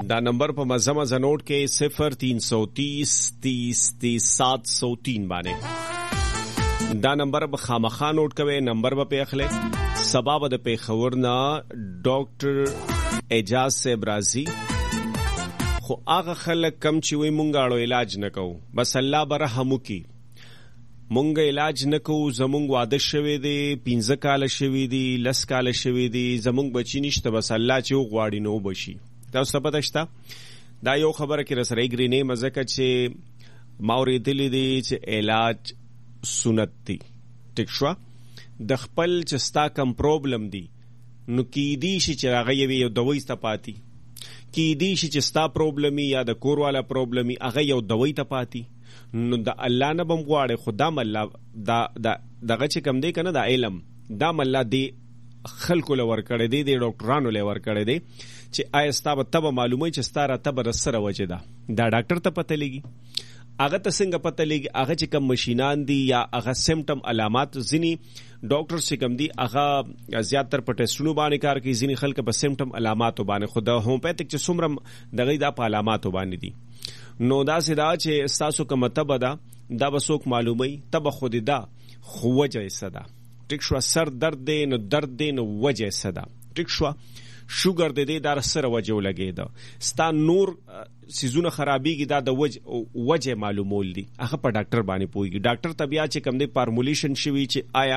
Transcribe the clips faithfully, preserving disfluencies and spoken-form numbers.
دا نمبر په مزه مزه نوٹ کې صفر تین سو تیس تیس تیس سات سو تین باندې دا نمبر به خامخا نوٹ کوي. نمبر به پیخله سبا به د پیښور نه ډاکټر اعجاز صاحب راځي. خو هغه خلک کم چې وي مونږ اړو علاج نکو، بس الله برحم وکي. مونږ علاج نکو، زمونږ واده شوی دی، پنځه کال شوی دی، لس کال شوی دی، زمونږ بچی نشته، بس الله چې وغواړي نو بشي. تاسو پته شته دا یو خبره کې رسره ګرینې مزکه چې ما اورېدلې دی چې علاج سنت دی. ټیک شو د خپل چې ستا کم پرابلم دی نو کې دی شي چې هغه یو دوی ته پاتې، کې دی شي چې ستا پرابلمي یا د کور والا پرابلمي هغه یو دوی ته پاتې. نو د الله نه بم غواړي خدا مله دا دغه چې کم دی کنه دا علم دا مله دی خلکو لور کړی دی، د ډاکټرانو لور کړی دی چې آیا ستا به تبه معلومه چې ستاره تبه سره وجه ده. دا ډاکټر ته پته لګي، هغه ته څنګه پته لګي؟ هغه چې کم ماشینان دي یا هغه سیمټم علامات ځینی ډاکټر چې کم دي هغه زیاتره په ټیسټونو باندې کار کوي، ځینی خلک په سیمټم علاماتو باندې. خو د هومیوپیتیک چې څومره دغه د علاماتو باندې دي نو دا سدا چې تاسو کوم تبه ده دا به څوک معلومي تبه خود ده خو وجه صدا. ټیک شو سر درد دی نو درد دی نو وجه صدا. ټیک شو شوګر د دې دار سره وجه ولګي دا ستا نور سيزونه خرابيږي دا د وجه وجه معلومول دي هغه په ډاکټر باندې پويږي. ډاکټر طبيعت چې کم دی فارمولیشن شوی چې آیا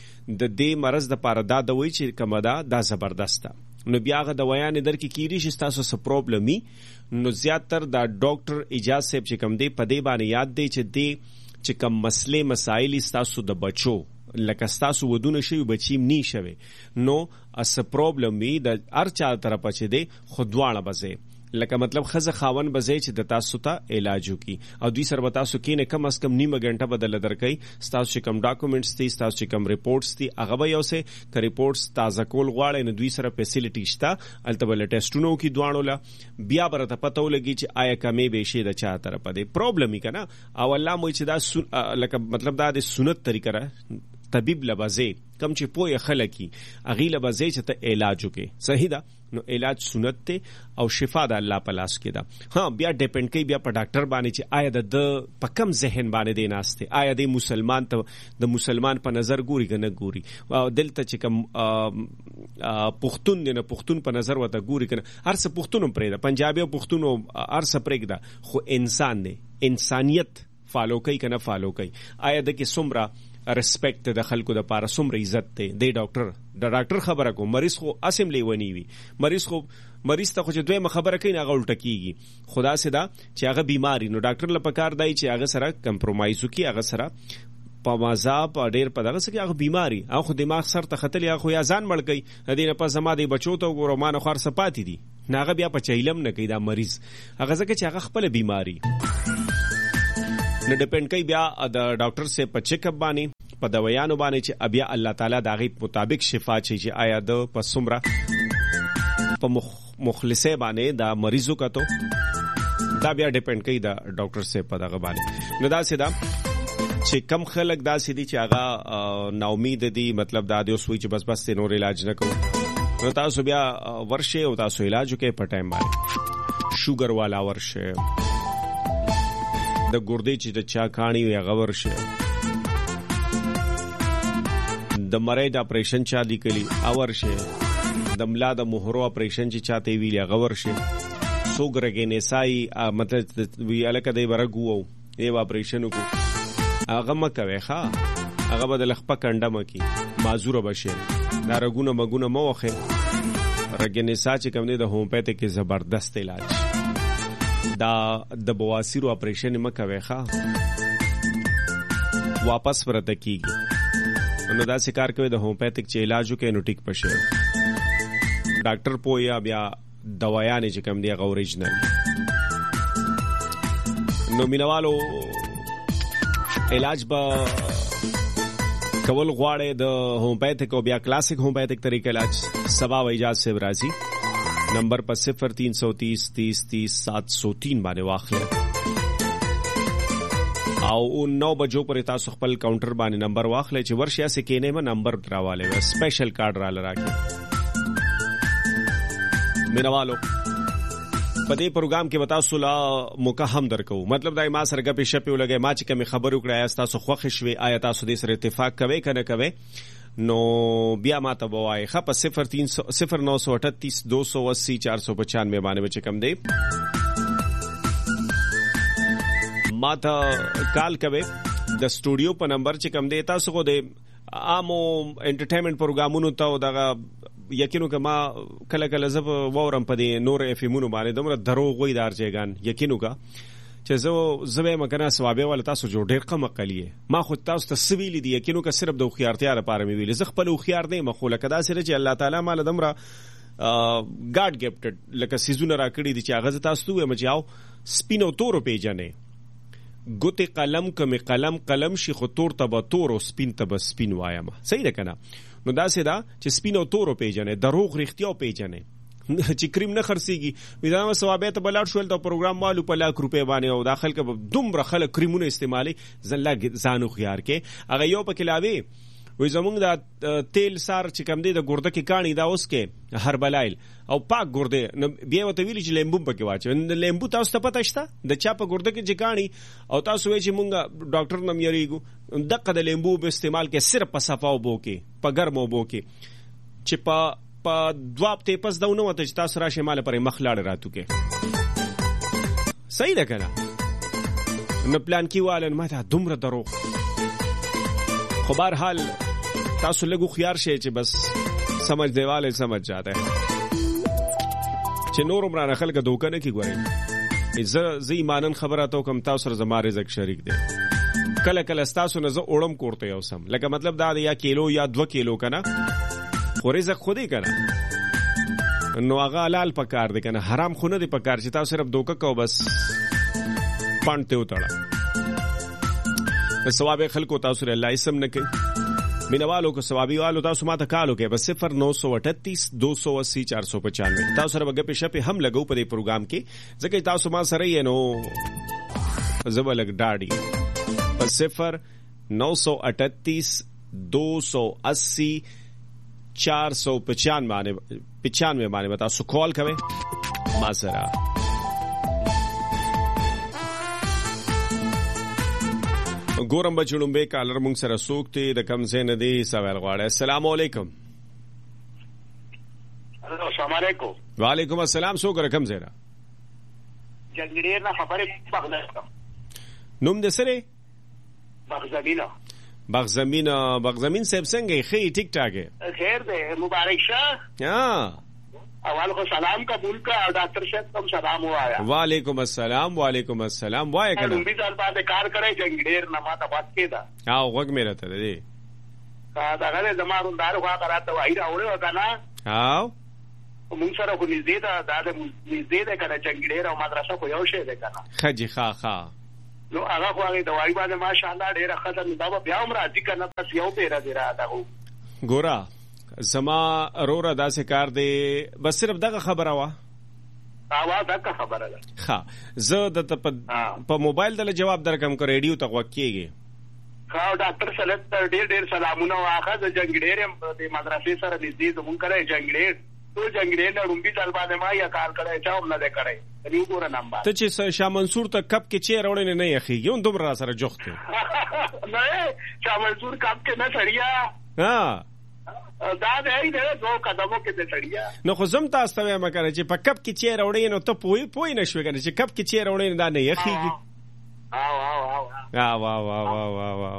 د دې مرز د پاره دا د وای چې کوم دا دا زبردسته نو بیا غا د ویان درکې کیری شي تاسو څه پرابلمي نو زیاتر دا ډاکټر اجازه صاحب چې کم دی په دې باندې یاد دی چې دی چې کم مسلې مسایل تاسو د بچو لکه ستاسو ودونه شوی بچیم نی شوی نو اس پرابلم وی د هر چا طرف چي دي خودواړه بځه لکه مطلب خزه خاون بځه چې د تاسو ته علاج وکي او دوی سره تاسو کې نه کم اس کم نیمه غنټه بدل درکې تاسو چې کم ډاکومېنټس دي تاسو چې کم ریپورټس دي هغه به یو څه ک ریپورټس تازه کول غواړي نو دوی سره فیسیلیټی شته البته ټیسټونو کې دوانو لا بیا برته پته ولګي چې آیا کمې به شي د چا طرف دی پرابلم یې کنه او الله مو چې دا لکه مطلب دا د سنت طریقه را طبيب لبازه کم چې پوهه خلکی اغي لبازه چې ته علاج وکي صحیح ده نو علاج سنت ته او شفا د الله په لاس کې ده. ها بیا ډیپند کوي بیا په ډاکټر باندې چې آیا د په کم ذهن باندې دی ناشته آیا د مسلمان ته د مسلمان په نظر ګوري کنه ګوري او دلته چې کم پښتون نه پښتون په نظر وته ګوري کنه هر څه پښتون پرې ده پنجابي او پښتون هر څه پرې ده خو انسان دی انسانيت فالو کوي کنه فالو کوي آیا د کې سمرا ریسپیکټ د خلکو د پاره سمره عزت ته دی ډاکټر د ډاکټر خبره کو مریض خو اسیم لیونی وي مریض خو مریض ته خو چې دوی خبره کوي نه غلط کیږي خدا سدا چې هغه بیماری نو ډاکټر له پکار دی چې هغه سره کمپرومایز وکي هغه سره په مذاب ډېر په دغه سره هغه بیماری او خو دماغ سر ته خطر یا خو یا ځان مړ کوي دینه په زما دی بچو ته ګورو مان خو سپاتی دي ناغه بیا په چیلم نه کوي دا مریض هغه ځکه چې هغه خپل بیماری نه ډیپند کوي بیا د ډاکټر سے په چیک اپ باندې په دوايانو باندې چې بیا الله تعالی دا غي مطابق شفا چي چې آیا د پسمره په مخلصه باندې دا مریضو کتو دا بیا ډیپند کوي دا ډاکټر سے په دغه باندې نو دا سیدا چې کم خلک دا سیدي چې هغه نا امید دي مطلب دا د اوسوي چې بس بس نور علاج نه کوي نو تاسو بیا ورشه او تاسو علاج وکړئ په ټایم باندې شوګر والا ورشه د ګردې چې د چا کانی وي هغه ورشه د مړې د اپریشن چا دی کلی اور شه د ملا د مهرو اپریشن چې چاته ویل غور شه سوګرګې نسای مطلب وی الکه دی ورغو دی اپریشن کو هغه مکوي ښا هغه بدل خپ کنده مکی معذور بشه دا رګونه مګونه موخه رګې نسا چې کوم دی د هومیوپیتیک زبردست علاج دا د بواسیر اپریشن مکوي ښا واپس ورته کیږي نو دا سکار کوي د هومیوپیتیک چې علاج وکړي نو ټیک پشه ډاکټر پویا بیا دوايانې چې کوم دی غو اوریجنل نو مینوالو علاج با کول غواړي د هومیوپیتیک او بیا کلاسیک هومیوپیتیک طریقې علاج سبا و اجازه سے راځي نمبر پر صفر تین سو تیس تیس تیس سات سو تین باندې واخلئ او نو بجو پر تاسو خپل کاونټر باندې نمبر واخلئ چې ورشیا سه کینې ما نمبر راواله و سپیشل کارت را لراکې مینوالو په دې پروګرام کې وتا سولا موقع هم درکو مطلب دا ما سره غپې شپې ولګي ما چې کوم خبرو کړه آیا تاسو خوښ شوي آیا تاسو دې سره اتفاق کوي کنه کوي نو بیا ما ته وایي خپ صفر تین سو صفر نو سو اٹھتیس دو سو اسی چار سو پچانوے باندې چې کم دی ما ته کال کوي د سټوډیو په نمبر چې کم دی تاسو کو د عامو انټرټینمنت پروګرامونو ته دغه یقینو کما کله کله زب وورم په دې نور اف ایمونو باندې دومره دروغ وای دار چېګان یقینو کا چې زه زبې مکنه ثوابه ول تاسو جوړ ډېر کم قلیه ما خو تاسو ته سویل دي یقینو کا صرف د خيارتیا لپاره مې ویل زه خپل خيار نه مخوله کدا سره چې الله تعالی مال دمره ګاډ ګفټډ لکه سيزونه راکړي دي چې هغه تاسو ته مچاو سپینو تورو پیجنې ګوت قلم کم قلم قلم شي خو تور تبه تور او سپین تبه سپین وایم صحیح ده کنه نو دا سه دا چې سپین او تور پیجنې دروغ رښتیا پیجنې چې کریم نه خرسيږي ویدانه ثوابت بلار شول د پروګرام والو په لاک روپے باندې او داخل ک دومره خلک کریمونه استعمالي زله ځانو خيار کې هغه یو پکې لاوي وې زمونږ د تیل سار چې کم دی د ګرده کې کانی دا اوس کې هربلایل او پاک ګرده بیا وته ویل چې لیمبو پکې واچو لیمبو تاسو ته پته شته د چا په ګرده کې چې کانی او تاسو وې چې مونږ ډاکټر نم یریګو دغه د لیمبو په استعمال کې صرف په صفاو بو کې په ګرمو بو کې چې په په دواب ته پس داونه وته چې تاسو را شماله پرې مخلاړ راتو کې صحیح ده کنه نو پلان کې والن ما ته دومره دروغ خو بهر حال تاسو لګو خيار شي چې بس سمجھ دیواله سمجھ جاتا ہے چې نور عمرانه خلک دوکه نه کی ګوري ز ز ایمانن خبره تو کم تاسو سره زما رزق شریک دی کله کله تاسو نه ز اورم کوړته یو سم لکه مطلب دا یا کیلو یا دو کیلو کنه خو رزق خودی کنه نو هغه حلال پکار دی کنه حرام خو نه دی پکار چې تاسو صرف دوکه کو بس پانته وټړه ثواب خلکو تاسو له الله اسم نه کوي مینوالو کو ثوابي والو تاسو ماته کالو کې بس صفر نو سو اٹھتیس دو سو اسی چار سو پچانوے تاسو سره بګه په شپه هم لګو په دې پروګرام کې ځکه تاسو ما سره یې نو زبلک ډاډي بس صفر نو سو اٹھتیس دو سو اسی چار سو پچانوے پچانوے باندې تاسو کال کوئ ما سره ګورم بچړم به کالر مونږ سره سوکته د کم زین دی سوال غواړي السلام علیکم السلام علیکم وعلیکم السلام سو کر کم زیرا جنگیر نه خبره بغداد نوم د سره بغزمینه بغزمینه بغزمین صاحب څنګه خې ټیک ټاک خیر ده مبارک شه ها اول کو سلام قبول کا ډاکټر صاحب کوم سلام وایا وعلیکم السلام وعلیکم السلام وای کنه لومبي ځل باندې کار کوي جنگیر نه ما ته وات کېدا ها وګ مې راته دی دا هغه زمارو دارو خوا کراته وای راوړې وکنه ها مونږ سره کو نږدې دا د نږدې ده کنه جنگیر او مدرسه کو یو شی ده کنه خجی خا خا نو هغه خو هغه دوايي باندې ماشاءالله ډېر خطر نه دا بیا عمر راځي کنه پس یو پیرا دی را دا ګورا زما رورا داسې کار دی بس صرف دغه خبره وا اوا دغه خبره ده ها زه د په موبایل د جواب درکم کو ریډیو ته وکیږي خا ډاکټر سلط ډېر ډېر سلامونه واخه د جنگډېر د مدرسې سره نږدې زمون کړه جنگډېر تو جنگډېر نه رومبي ځل باندې ما یا کار کړه چا هم نه ده کړی ریو ګور نمبر ته چې شاه منصور ته کپ کې چیر وړنه نه یخیږي اون دومره سره جوخته نه شاه منصور کپ کې نه سړیا ها دا دې دې دو قدمو کې دې سړیا نو خو زم تاسو ته وایم کنه چې په کپ کې چیر وړې نو ته پوي پوي نشوي کنه چې کپ کې چیر وړې دا نه یخیږي او او او وا وا وا وا وا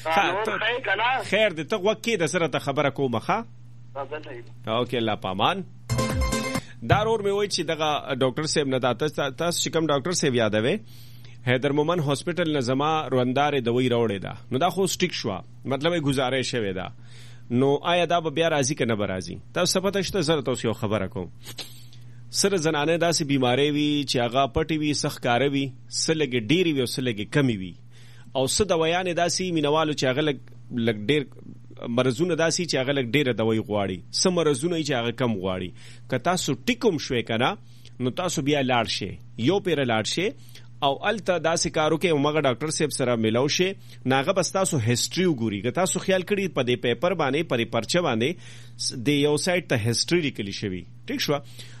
وا خیر دې ته وکی د سره ته خبره کومه ښه اوکې الله پامان دا رور مې وای چې دغه ډاکټر صاحب نه تاسو تاسو کوم ډاکټر صاحب یادوي حیدر مومن هاسپټل نظما روندار دوی راوړې ده نو دا خو سټیک شو مطلب یې گزارش شوی ده نو آیا دا به بیا راځي کنه به راځي تاسو پته شته زره تاسو یو خبره کوم سره زنانه داسې بیماری وي چې هغه پټي وي سخکاره وي سلګي ډيري وي او سلګي کمی وي او څه دوايان داسې مینوالو چې هغه لګ ډېر مرزونه داسې چې هغه لګ ډېر دوايي غواړي سم مرزونه چې هغه کم غواړي که تاسو ټیکوم شوي کنه نو تاسو بیا لاړ شئ یو پیر لاړ شئ او الته داسې کارو کې موږ ډاکټر صاحب سره ملاو شي ناغه بس تاسو هیستوري وګوري که تاسو خیال کړی په دې پیپر باندې پرې پرچه باندې د یو سایت ته هیستوري لیکل شوی ٹھیک شو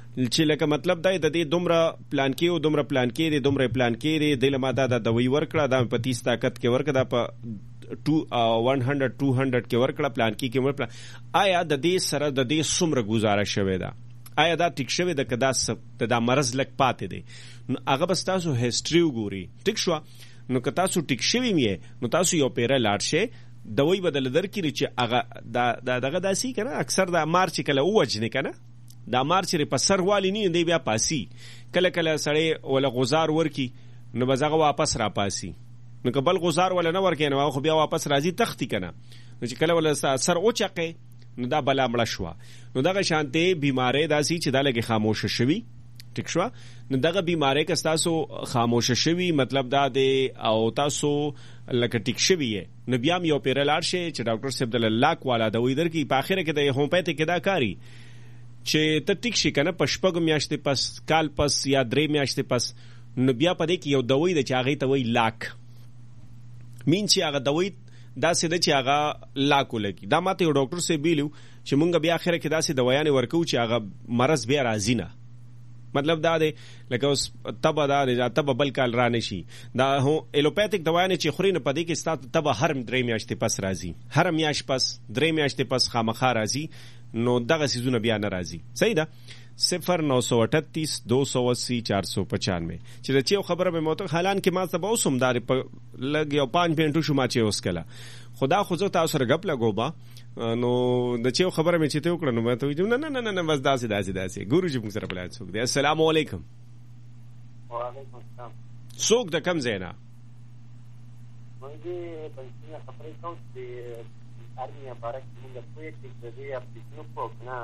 چې لکه مطلب دا د دې دومره پلان کې او دومره پلان کې دی دومره پلان کې دی د لماده د دوی ورکړه د په تیس طاقت کې ورکړه د په ټو ون هنډرډ ټو هنډرډ کې ورکړه پلان کې کې ورکړه آیا د دې سره د دې څومره گزاره شوې ده آیا دا ټیک شوې ده که دا دا مرض لږ پاتې دی نو هغه بس تاسو هیسټري وګوري ټیک شوه نو که تاسو ټیک شوي یې نو تاسو یو پیره لاړ شئ دوی بدل درکړي چې هغه دا دغه داسي کنه اکثر د مار چې کله ووجنې کنه دا مار چې په سر والی نه دی بیا پاسي کله کله سړی ولا غزار ورکی نو بزغه واپس را پاسي نو که بل غزار ولا نه ورکی نو خو بیا واپس راځي تختی کنه نو چې کله ولا سر اوچقه نو دا بلا مړه شو نو دغه شانته بیماری داسي چې دا لګي خاموش شوي ټیک شو نو دغه بیماری که تاسو خاموش شوي مطلب دا دی او تاسو لکه ټیک شوي نو بیا یو پیره لاړ شي چې ډاکټر صاحب د لاک والا دوی درکې په اخره کې د هومیوپیتیک کې دا کاری چې ته ټیک شي کنه په شپږ میاشتې پس کال پس یا درې میاشتې پس نو بیا په دې کې یو دوی د چاغې ته وی لاک مين چې هغه دوی دا سده چې هغه لاک ولګي دا ماته یو ډاکټر صاحب ویلو چې مونږ بیا اخره کې دا سه دوايان ورکو چې هغه مرز بیا راځي نه مطلب دا دی لکه اوس تبه دا دی تبه بل کال را نشي دا هو ایلوپیتیک دوايان چې خوري نه پدې کې ستاسو تبه هر درې میاشتې پس راځي هر میاشت پس درې میاشتې پس خامخا راځي نو دغه سيزونه بیا نه راځي صحیح ده صفر نو سو اٹھتیس دو سو اسی چار سو پچانوے چې د چیو خبره به موته حالان کې ما ته به اوسم دار په لګ یو پانچ منټو شو ما چې اوس کله خدا خو زه تاسو سره غپ لګو با نو د چیو خبره مې چې ته وکړه نو ما ته ویل نه نه نه نه بس داسې داسې داسې ګورو چې موږ سره بلاد څوک دی السلام علیکم وعلیکم السلام څوک د کم زینا مونږه په خبرې کوم چې ارمیا بارک موږ په دې کې د دې اپلیکیشن په کنه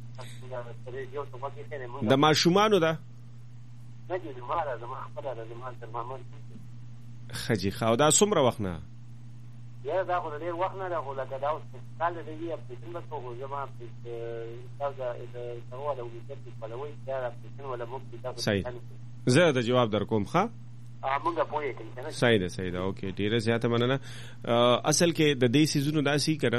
د ماشومانو ده نه دي زماره زما خپل د زمان تر مامن خجی خو دا څومره وخت نه یا دا خو ډیر وخت نه راغله لکه دا اوس کال دې اپلیکیشن په خو زما په تاسو د سوال او د فلوي دا اپلیکیشن ولا مو صحیح زه د جواب در کوم ښه مونږه پوهې کړئ صحیح ده صحیح ده اوکې ډیره زیاته مننه اصل کې د دې سيزونو داسي کړه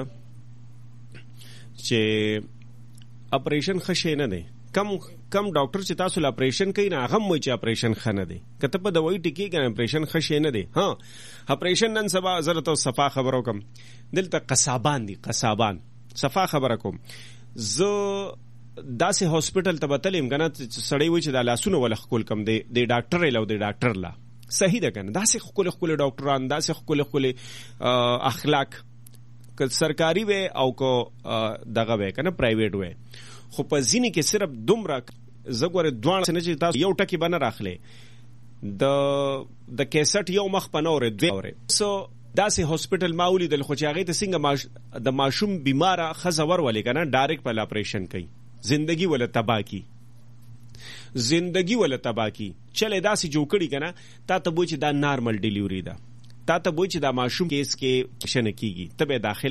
چې اپریشن خشه نه دی کم کم ډاکټر چې تاسو ل اپریشن کوي نه هغه مو چې اپریشن خنه دی کته په دوايي ټکی کنه اپریشن خشه نه دی ها اپریشن نن سبا زرت او صفا خبرو کم دلته قصابان دي قصابان صفا خبره کوم ز داسې هاسپټل ته بتلم کنه سړی و چې د لاسونو ول خپل کم دی د ډاکټر له د ډاکټر لا صحیح ده کنه داسې خپل خپل ډاکټران داسې خپل خپل اخلاق که سرکاري وي او که دغه وي کنه پرایویټ وي خو په ځینې کې صرف دومره زګوره دوه نه چې تاسو یو ټکی بنه راخلې د د کیسټ یو مخ پنور دوی اوره سو داسې هاسپټل ماولي د خو چاغې ته څنګه د ماشوم بیماره خزور ولې کنه ډایرکټ په اپریشن کوي زندگی ولا تباہ کی زندگی ولا تباہ کی چله داسې جوړ کړي کنه تا ته بوچ دا نارمل ډیلیوري ده تا ته بوچ دا ماشوم کیس کې شنه کیږي تبه داخل